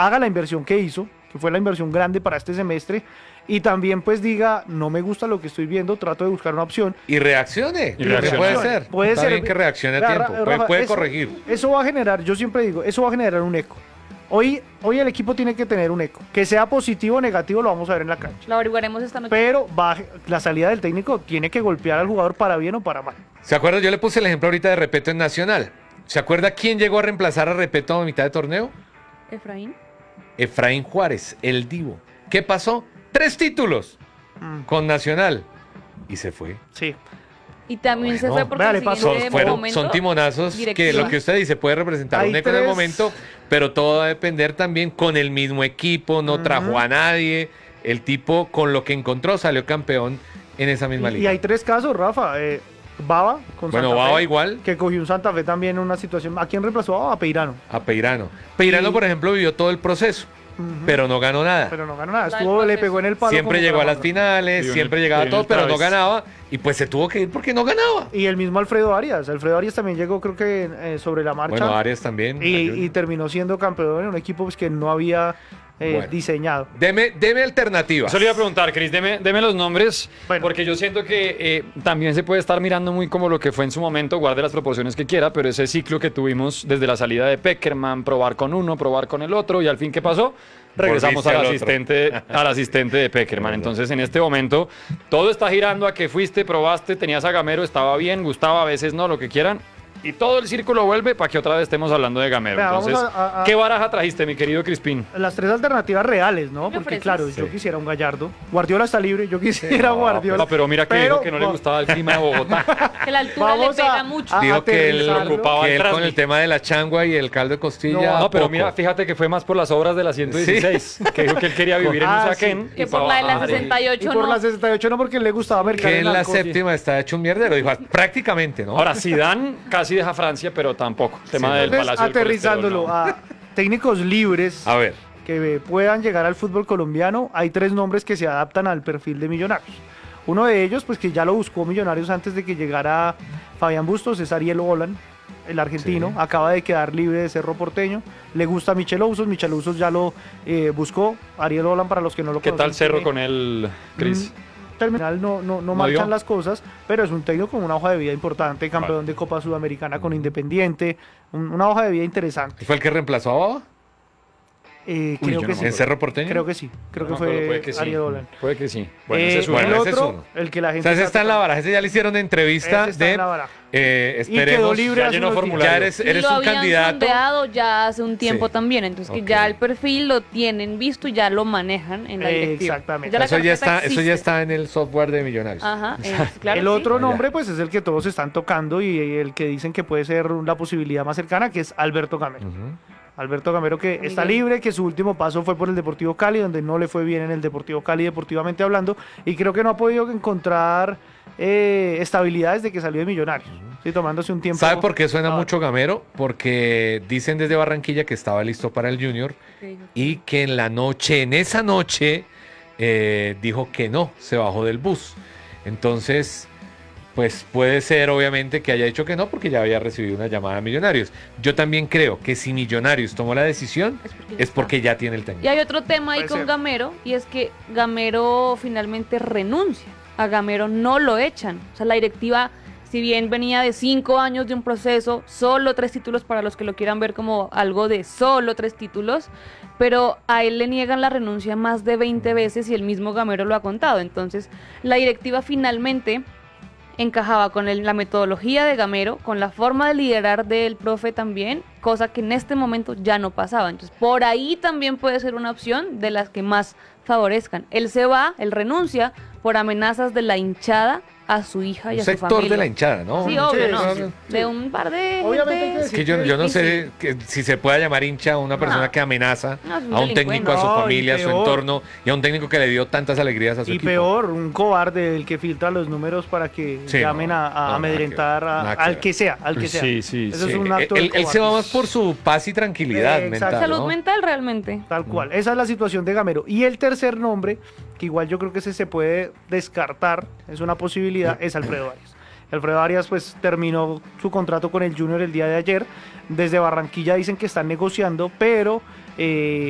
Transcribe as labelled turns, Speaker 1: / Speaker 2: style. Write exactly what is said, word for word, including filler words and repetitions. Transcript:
Speaker 1: haga la inversión que hizo, que fue la inversión grande para este semestre, y también pues diga, no me gusta lo que estoy viendo, trato de buscar una opción.
Speaker 2: Y reaccione,
Speaker 3: Y
Speaker 2: lo que
Speaker 3: reaccione.
Speaker 2: puede ser.
Speaker 1: Puede
Speaker 2: Está
Speaker 1: ser.
Speaker 2: bien que reaccione a
Speaker 1: Ra-
Speaker 2: tiempo,
Speaker 1: Ra-
Speaker 2: puede,
Speaker 1: Rafa,
Speaker 2: puede
Speaker 1: eso-
Speaker 2: corregir.
Speaker 1: Eso va a generar, yo siempre digo, eso va a generar un eco. Hoy, hoy el equipo tiene que tener un eco. Que sea positivo o negativo lo vamos a ver en la cancha.
Speaker 4: Lo averiguaremos esta noche.
Speaker 1: Pero va, la salida del técnico tiene que golpear al jugador para bien o para mal.
Speaker 2: ¿Se acuerda? Yo le puse el ejemplo ahorita de Repeto en Nacional. ¿Se acuerda quién llegó a reemplazar a Repeto a mitad de torneo?
Speaker 4: Efraín.
Speaker 2: Efraín Juárez, el Divo. ¿Qué pasó? Tres títulos
Speaker 1: Mm.
Speaker 2: con Nacional. Y se fue.
Speaker 1: Sí.
Speaker 4: Y también se
Speaker 2: Bueno,
Speaker 4: fue porque
Speaker 1: vale,
Speaker 4: el
Speaker 1: pasó.
Speaker 4: siguiente
Speaker 2: Son, fueron-
Speaker 4: momento,
Speaker 2: son timonazos que
Speaker 4: directiva.
Speaker 2: lo que usted dice puede representar
Speaker 1: Hay
Speaker 2: un eco en el
Speaker 1: tres-
Speaker 2: momento, pero todo va a depender también con el mismo equipo, no
Speaker 1: Ujú.
Speaker 2: trajo a nadie. El tipo con lo que encontró salió campeón en esa misma
Speaker 1: Y, y
Speaker 2: liga.
Speaker 1: hay tres casos, Rafa. Eh, Baba con
Speaker 2: Bueno,
Speaker 1: Santa
Speaker 2: Baba
Speaker 1: Fe,
Speaker 2: igual.
Speaker 1: que cogió un Santa Fe también en una situación. ¿A quién reemplazó? Baba, a Peirano.
Speaker 2: A Peirano. Peirano,
Speaker 1: Y-
Speaker 2: por ejemplo, vivió todo el proceso,
Speaker 1: Ujú.
Speaker 2: pero no ganó nada.
Speaker 1: Pero no ganó nada.
Speaker 4: La del
Speaker 1: Estuvo, le
Speaker 4: proceso.
Speaker 1: pegó en el palo.
Speaker 2: Siempre
Speaker 1: como
Speaker 2: llegó a las
Speaker 1: Bucaramanga.
Speaker 2: finales,
Speaker 3: Sí, en
Speaker 2: siempre
Speaker 3: el-
Speaker 2: llegaba a
Speaker 3: en
Speaker 2: todo,
Speaker 3: el
Speaker 2: pero no
Speaker 3: Travis.
Speaker 2: ganaba. Y pues se tuvo que ir porque no ganaba.
Speaker 1: Y el mismo Alfredo Arias. Alfredo Arias también llegó, creo que eh, sobre la marcha.
Speaker 2: Bueno, Arias también.
Speaker 1: y,
Speaker 2: ayuda.
Speaker 1: y terminó siendo campeón en un equipo pues, que no había eh,
Speaker 2: Bueno.
Speaker 1: diseñado.
Speaker 2: Deme, deme alternativas.
Speaker 3: Eso le iba a preguntar, Cris, deme, deme los nombres,
Speaker 1: Bueno.
Speaker 3: porque yo siento que eh, también se puede estar mirando muy como lo que fue en su momento, guarde las proporciones que quiera, pero ese ciclo que tuvimos desde la salida de Peckerman, probar con uno, probar con el otro, y al fin, ¿qué pasó? Regresamos
Speaker 2: Volviste
Speaker 3: al
Speaker 2: al otro.
Speaker 3: asistente, al asistente de Peckerman. Entonces, en este momento, todo está girando a que fuiste, probaste, tenías a Gamero, estaba bien, gustaba, a veces no, lo que quieran. Y todo el círculo vuelve para que otra vez estemos hablando de Gamero.
Speaker 1: Vea, vamos
Speaker 3: Entonces,
Speaker 1: a- a- a-
Speaker 3: ¿qué baraja trajiste, mi querido Crispín?
Speaker 1: Las tres alternativas reales, ¿no?
Speaker 4: ¿Me
Speaker 1: Porque
Speaker 4: ofreces?
Speaker 1: claro, yo
Speaker 2: Sí.
Speaker 1: quisiera un Gallardo. Guardiola está libre, yo quisiera
Speaker 2: no,
Speaker 1: Guardiola.
Speaker 3: No, pero mira que
Speaker 1: Pero,
Speaker 3: dijo que no le
Speaker 1: va-
Speaker 3: gustaba el clima de Bogotá.
Speaker 4: Que la altura le
Speaker 1: Vamos
Speaker 4: pega
Speaker 1: a-
Speaker 4: mucho.
Speaker 1: a-
Speaker 2: Dijo que él,
Speaker 1: aterrizarlo.
Speaker 3: Ocupaba
Speaker 2: que
Speaker 3: el
Speaker 2: él con
Speaker 3: Transmi.
Speaker 2: el tema de la changua y el caldo de costilla.
Speaker 3: No, pero
Speaker 2: poco.
Speaker 3: mira, fíjate que fue más por las obras de la ciento dieciséis, que dijo que él quería vivir en
Speaker 1: Ah,
Speaker 3: Usaquén.
Speaker 1: sí.
Speaker 4: Que
Speaker 3: y
Speaker 4: por
Speaker 3: pa'
Speaker 4: la de la
Speaker 3: bajar y-
Speaker 4: sesenta y
Speaker 1: Y
Speaker 4: ocho
Speaker 1: por
Speaker 4: no.
Speaker 1: la sesenta y ocho no, porque le gustaba mercar
Speaker 2: que en la
Speaker 1: alcohol.
Speaker 2: séptima está hecho un mierdero. Dijo, prácticamente, ¿no?
Speaker 3: Ahora, Zidane casi deja Francia, pero tampoco. El tema del
Speaker 1: Entonces,
Speaker 3: Palacio del
Speaker 1: aterrizándolo
Speaker 3: Colesterol,
Speaker 1: a técnicos libres
Speaker 2: A ver.
Speaker 1: que puedan llegar al fútbol colombiano, hay tres nombres que se adaptan al perfil de Millonarios. Uno de ellos, pues que ya lo buscó Millonarios antes de que llegara Fabián Bustos, es Ariel Olan, el argentino,
Speaker 2: Sí.
Speaker 1: acaba de quedar libre de Cerro Porteño, le gusta Michel Usos, Michel Usos ya lo eh, buscó, Ariel Olan para los que no lo
Speaker 3: ¿no? ¿Qué
Speaker 1: conocen.
Speaker 3: tal Cerro
Speaker 1: tiene-
Speaker 3: con él, Cris?
Speaker 1: Mm, terminal no, no, no
Speaker 3: ¿No
Speaker 1: marchan
Speaker 3: dio?
Speaker 1: las cosas, pero es un técnico con una hoja de vida importante, campeón de Copa Sudamericana con Independiente, un- una hoja de vida interesante.
Speaker 2: ¿Fue el que reemplazó a Baba?
Speaker 1: Eh,
Speaker 3: Uy,
Speaker 1: creo
Speaker 3: yo
Speaker 1: que
Speaker 3: no
Speaker 1: sí.
Speaker 3: me
Speaker 2: ¿En Cerro Porteño?
Speaker 1: Creo que sí, creo
Speaker 3: No
Speaker 1: que
Speaker 3: me acuerdo,
Speaker 1: fue
Speaker 3: puede que sí.
Speaker 1: Ariel Olan.
Speaker 3: Puede que sí. Bueno,
Speaker 1: Eh,
Speaker 3: ese es uno.
Speaker 2: bueno,
Speaker 1: el
Speaker 2: ese es
Speaker 1: otro,
Speaker 2: uno.
Speaker 1: el que la
Speaker 2: O
Speaker 1: gente
Speaker 2: sea, ese está en la
Speaker 1: tocando.
Speaker 2: baraja. Ese ya le hicieron entrevista
Speaker 1: Ese está
Speaker 2: de...
Speaker 1: en la baraja.
Speaker 2: eh,
Speaker 1: Y quedó
Speaker 2: esperemos.
Speaker 1: libre
Speaker 3: ya
Speaker 1: hace
Speaker 3: llenó
Speaker 1: unos días.
Speaker 3: formulario.
Speaker 2: Ya eres,
Speaker 4: Y
Speaker 2: eres
Speaker 4: lo
Speaker 2: un
Speaker 4: habían
Speaker 2: candidato.
Speaker 4: sondeado ya hace un tiempo
Speaker 2: Sí.
Speaker 4: también, entonces que
Speaker 2: Ok.
Speaker 4: ya el perfil lo tienen visto y ya lo manejan en la
Speaker 1: Eh,
Speaker 4: directiva.
Speaker 1: exactamente.
Speaker 4: la
Speaker 2: Eso ya,
Speaker 4: carpeta
Speaker 2: está, eso ya
Speaker 4: existe.
Speaker 2: está en el software de Millonarios.
Speaker 4: Ajá, eh, claro,
Speaker 1: El
Speaker 4: sí.
Speaker 1: otro
Speaker 2: Ah, ya.
Speaker 1: nombre, pues, es el que todos están tocando y el que dicen que puede ser la posibilidad más cercana, que es Alberto Gamero.
Speaker 2: Ujú.
Speaker 1: Alberto Gamero que
Speaker 4: Miguel.
Speaker 1: está libre, que su último paso fue por el Deportivo Cali, donde no le fue bien en el Deportivo Cali deportivamente hablando, y creo que no ha podido encontrar eh, estabilidad desde que salió de Millonarios, sí, tomándose un tiempo.
Speaker 2: ¿Sabe por qué suena
Speaker 1: Ah,
Speaker 2: mucho Gamero? Porque dicen desde Barranquilla que estaba listo para el Junior
Speaker 4: Sí.
Speaker 2: y que en la noche, en esa noche, eh, dijo que no, se bajó del bus. Entonces, pues puede ser obviamente que haya dicho que no porque ya había recibido una llamada a Millonarios. Yo también creo que si Millonarios tomó la decisión
Speaker 4: Es porque ya
Speaker 2: es
Speaker 4: está.
Speaker 2: porque ya tiene el
Speaker 4: Y
Speaker 2: técnico.
Speaker 4: hay otro tema ahí
Speaker 1: Puede
Speaker 4: con
Speaker 1: ser.
Speaker 4: Gamero, y es que Gamero finalmente renuncia. A Gamero no lo echan. O sea, la directiva, si bien venía de cinco años de un proceso, solo tres títulos para los que lo quieran ver como algo de solo tres títulos, pero a él le niegan la renuncia más de veinte veces y el mismo Gamero lo ha contado. Entonces, la directiva finalmente encajaba con el- la metodología de Gamero, con la forma de liderar del profe también, cosa que en este momento ya no pasaba. Entonces, por ahí también puede ser una opción de las que más favorezcan. Él se va, él renuncia por amenazas de la hinchada a su hija y
Speaker 2: Un
Speaker 4: a su
Speaker 2: sector
Speaker 4: familia.
Speaker 2: de la hinchada, ¿no?
Speaker 4: Sí, obvio,
Speaker 1: Sí,
Speaker 4: ¿no?
Speaker 1: sí, sí.
Speaker 4: De un par de
Speaker 1: Obviamente
Speaker 4: gente-
Speaker 1: que
Speaker 2: Es que yo, yo no sé que, si se puede llamar hincha a una persona
Speaker 4: No.
Speaker 2: que amenaza
Speaker 4: No, es un
Speaker 2: a un
Speaker 4: delincuente.
Speaker 2: técnico, a su
Speaker 1: No, y
Speaker 2: familia, a su
Speaker 1: peor.
Speaker 2: entorno y a un técnico que le dio tantas alegrías a su
Speaker 1: Y
Speaker 2: equipo.
Speaker 1: peor, un cobarde, el que filtra los números para que
Speaker 2: Sí,
Speaker 1: llamen
Speaker 2: no,
Speaker 1: a, a
Speaker 2: no, nada
Speaker 1: amedrentar
Speaker 2: que ver,
Speaker 1: a-
Speaker 2: nada que
Speaker 1: al
Speaker 2: ver.
Speaker 1: que sea, al que sea.
Speaker 3: Sí, sí,
Speaker 1: Eso
Speaker 3: sí.
Speaker 1: es un
Speaker 2: Eh,
Speaker 1: acto de
Speaker 2: él, él se va
Speaker 1: cobarde.
Speaker 2: más por su paz y tranquilidad
Speaker 1: Eh,
Speaker 2: mental,
Speaker 1: exacto.
Speaker 4: Salud
Speaker 2: ¿no?
Speaker 4: mental realmente.
Speaker 1: Tal cual. Esa es la situación de Gamero. Y el tercer nombre, que igual yo creo que ese se puede descartar, es una posibilidad, es Alfredo Arias. Alfredo Arias pues terminó su contrato con el Junior el día de ayer. Desde Barranquilla dicen que están negociando, pero eh,